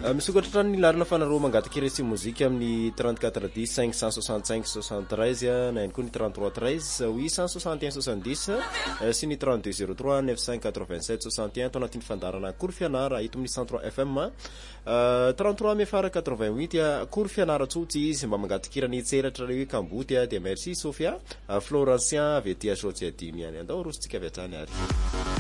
misokatra ny larina fanarao mangataka iresy mozika amin'ny 34 10 565 73 na ihany koa ny 33 13 oui 161 70 sy ny 32 03 987 61 tao anatin'ny fandarana Kory Fianara eto amin'ny 103 FM 33 mefara 88 Kory Fianara tsotsy izy mba mangatakirany tseratra hoe kamboty dia merci Sofia Florentien avy aty Sotsiadimy any andao rosintsika avy hatrany ary